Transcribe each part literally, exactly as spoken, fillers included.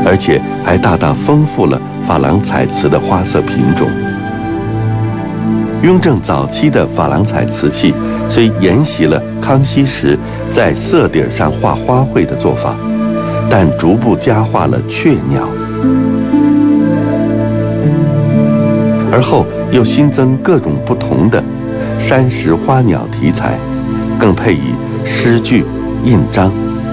而且还大大丰富了珐琅彩瓷的花色品种。雍正早期的珐琅彩瓷器虽沿袭了康熙时在色底上画花卉的做法，但逐步加画了雀鸟，而后又新增各种不同的山石花鸟题材，更配以诗句、印章。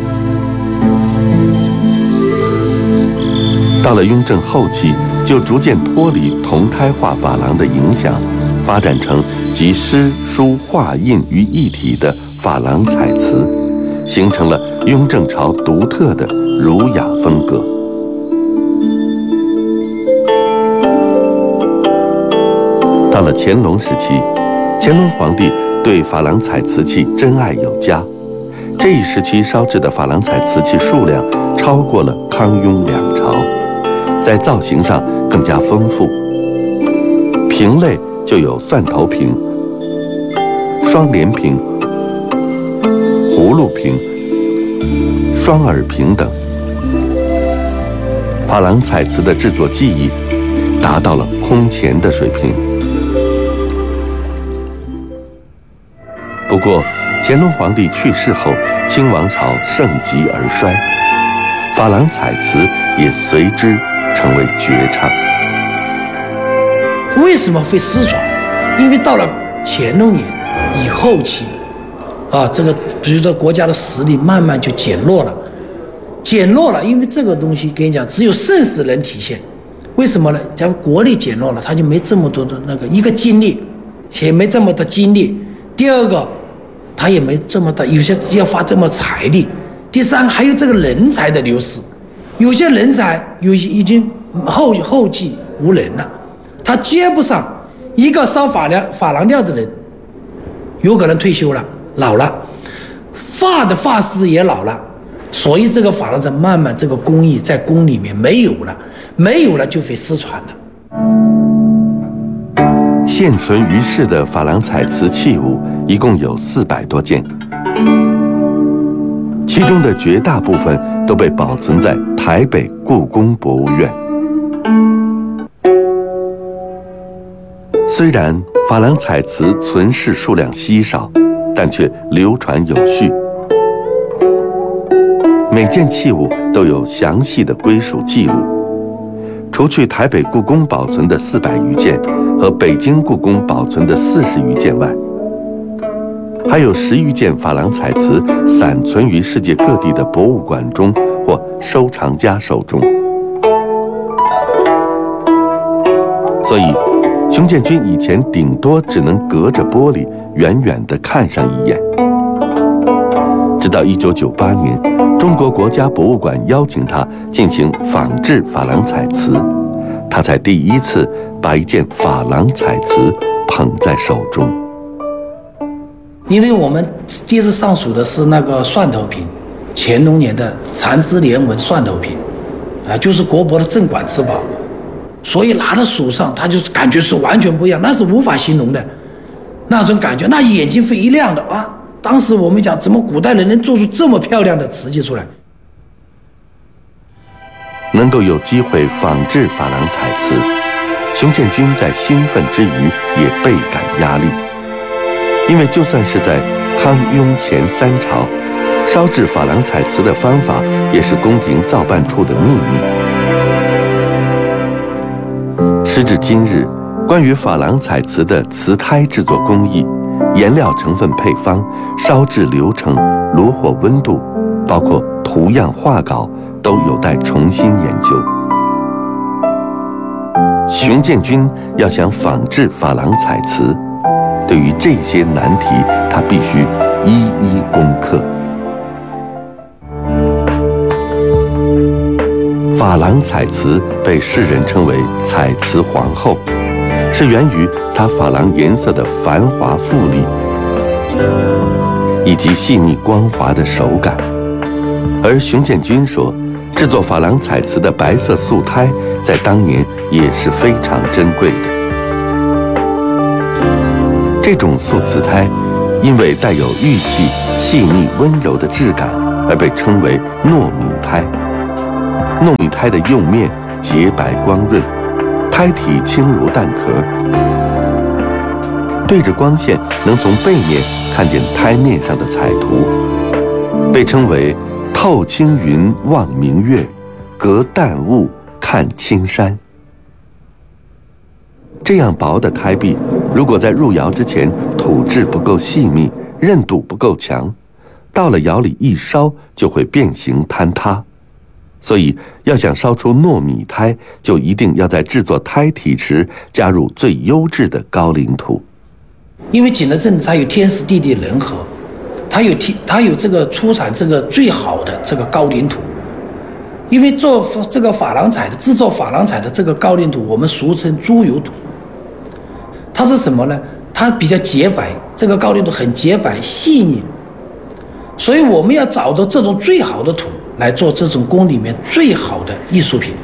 到了雍正后期，就逐渐脱离铜胎画珐琅的影响，发展成集诗书画印于一体的珐琅彩瓷，形成了雍正朝独特的儒雅风格。到了乾隆时期，乾隆皇帝对珐琅彩瓷器珍爱有加，这一时期烧制的珐琅彩瓷器数量超过了康雍两朝，在造型上更加丰富。瓶类就有蒜头瓶、双莲瓶、葫芦瓶、双耳瓶等。珐琅彩瓷的制作技艺达到了空前的水平。不过，乾隆皇帝去世后，清王朝盛极而衰，珐琅彩瓷也随之成为绝唱。 为什么会失传？因为到了乾隆年以后期，啊，这个比如说国家的实力慢慢就减弱了，减弱了，因为这个东西跟你讲，只有盛世能体现。为什么呢？假如国力减弱了，他就没这么多的那个一个精力，也没这么多精力。第二个，他也没这么大，有些要花这么财力。第三，还有这个人才的流失，有些人才有已经后后继无人了，他接不上。一个烧珐琅珐琅料的人，有可能退休了，老了，画的画师也老了，所以这个珐琅彩慢慢这个工艺在宫里面没有了，没有了就会失传的。 现存于世的珐琅彩瓷器物一共有四百多件，其中的绝大部分都被保存在台北故宫博物院。虽然珐琅彩瓷存世数量稀少，但却流传有序。每件器物都有详细的归属记录。除去台北故宫保存的四百余件和北京故宫保存的四十余件外，还有十余件珐琅彩瓷散存于世界各地的博物馆中或收藏家手中。所以，熊建军以前顶多只能隔着玻璃远远地看上一眼。直到一九九八年，中国国家博物馆邀请他进行仿制珐琅彩瓷，他才第一次把一件珐琅彩瓷捧在手中。 因为我们第一次上手的是那个蒜头瓶，乾隆年的缠枝莲纹蒜头瓶，啊，就是国博的镇馆之宝，所以拿到手上，他就是感觉是完全不一样，那是无法形容的那种感觉，那眼睛会一亮的啊！当时我们讲，怎么古代人能做出这么漂亮的瓷器出来？ 能够有机会仿制珐琅彩瓷，熊建军在兴奋之余也倍感压力，因为就算是在康雍乾三朝，烧制珐琅彩瓷的方法也是宫廷造办处的秘密。时至今日，关于珐琅彩瓷的瓷胎制作工艺、颜料成分配方、烧制流程、炉火温度，包括图样画稿，都有待重新研究。熊建军要想仿制珐琅彩瓷，对于这些难题，他必须一一攻克。珐琅彩瓷被世人称为彩瓷皇后，是源于它珐琅颜色的繁华富丽，以及细腻光滑的手感。而熊建军说，制作珐琅彩瓷的白色素胎在当年也是非常珍贵的。这种素瓷胎因为带有玉气、细腻温柔的质感，而被称为糯米胎。 糯米胎的釉面洁白光润，胎体轻如蛋壳，对着光线能从背面看见胎面上的彩图，被称为透青云望明月，隔淡雾看青山。这样薄的胎壁，如果在入窑之前土质不够细密，韧度不够强，到了窑里一烧就会变形坍塌。所以要想烧出糯米胎，就一定要在制作胎体时加入最优质的高岭土。 因为景德镇它有天时地利人和，它有天它有这个出产这个最好的这个高岭土。因为做这个珐琅彩的制作珐琅彩的这个高岭土，我们俗称猪油土。它是什么呢？它比较洁白，这个高岭土很洁白细腻，所以我们要找到这种最好的土来做这种宫里面最好的艺术品。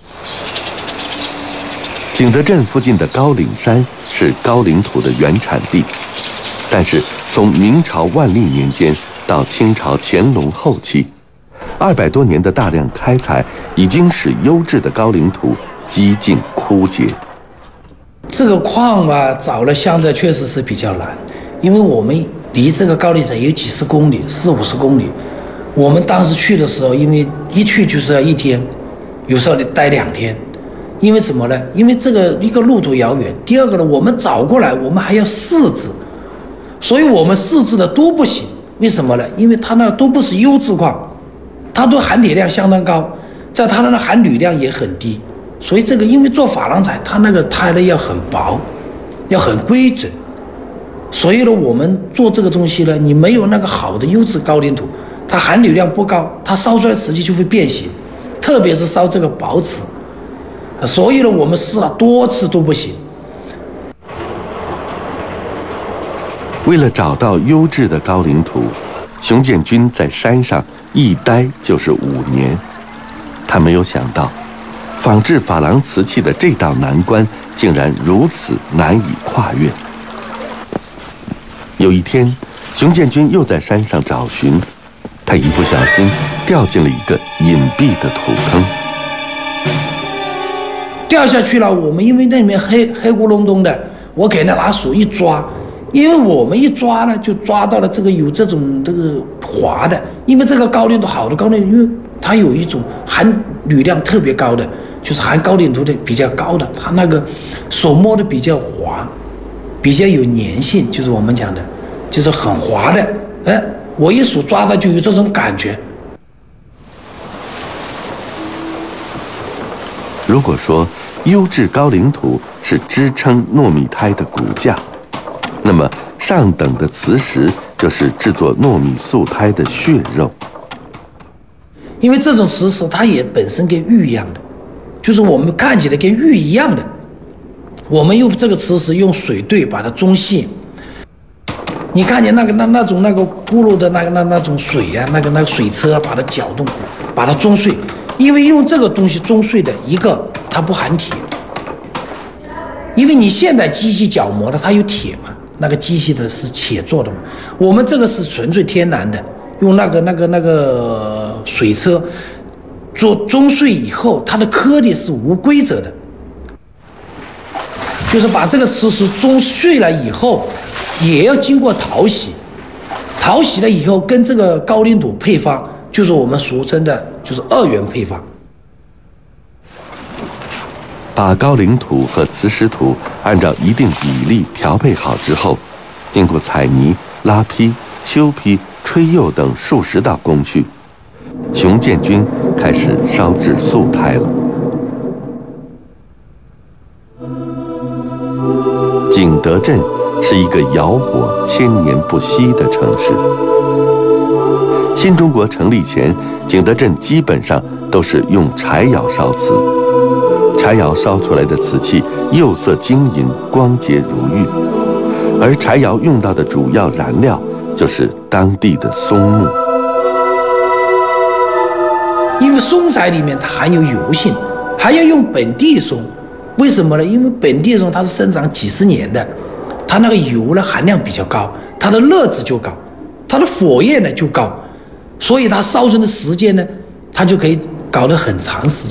景德镇附近的高岭山是高岭土的原产地，但是从明朝万历年间到清朝乾隆后期，二百多年的大量开采已经使优质的高岭土几近枯竭。 这个矿吧，找了相对确实是比较难，因为我们离这个高岭山有几十公里，四五十公里。我们当时去的时候，因为一去就是要一天，有时候得待两天。因为什么呢？因为这个一个路途遥远，第二个呢，我们找过来，我们还要试制，所以我们试制的都不行。为什么呢？因为它那都不是优质矿，它都含铁量相当高，在它那的含铝量也很低。所以这个因为做珐琅彩，它那个胎呢要很薄，要很规整，所以呢我们做这个东西呢，你没有那个好的优质高岭土，它含铝量不高，它烧出来瓷器就会变形，特别是烧这个薄瓷，所以呢我们试了多次都不行。 为了找到优质的高岭土，熊建军在山上一待就是五年。他没有想到，仿制珐琅瓷器的这道难关竟然如此难以跨越。有一天，熊建军又在山上找寻，他一不小心掉进了一个隐蔽的土坑。 掉下去了，我们因为那里面黑黑咕隆咚的，我给他拿手一抓，因为我们一抓呢，就抓到了这个有这种这个滑的，因为这个高岭土好的高岭土，因为它有一种含铝量特别高的，就是含高岭土的比较高的，它那个手摸的比较滑，比较有粘性，就是我们讲的，就是很滑的。哎，我一手抓它就有这种感觉。 如果说优质高岭土是支撑糯米胎的骨架，那么上等的瓷石就是制作糯米素胎的血肉。 因为这种瓷石它也本身跟玉一样的，就是我们看起来跟玉一样的，我们用这个瓷石用水兑把它中性。你看见那个那那种那个咕噜的那个那那种水呀、啊，那个那个水车、啊、把它搅动，把它中碎。因为用这个东西中碎的，一个它不含铁，因为你现代机器角磨的它有铁嘛，那个机器的是铁做的嘛，我们这个是纯粹天然的。用那个那个那个水车做中碎以后，它的颗粒是无规则的，就是把这个瓷石中碎了以后，也要经过淘洗，淘洗了以后跟这个高岭土配方，就是我们俗称的就是二元配方。 把高岭土和瓷石土按照一定比例调配好之后，经过彩泥、拉坯、修坯、吹釉等数十道工序，熊建军开始烧制素胎了。景德镇是一个窑火千年不息的城市。新中国成立前，景德镇基本上都是用柴窑烧瓷，柴窑烧出来的瓷器釉色晶莹，光洁如玉，而柴窑用到的主要燃料就是当地的松木。 因为松材里面它含有油性，还要用本地松。为什么呢？因为本地松它是生长几十年的，它那个油呢含量比较高，它的热值就高，它的火焰呢就高，所以它烧成的时间呢，它就可以搞了很长时间。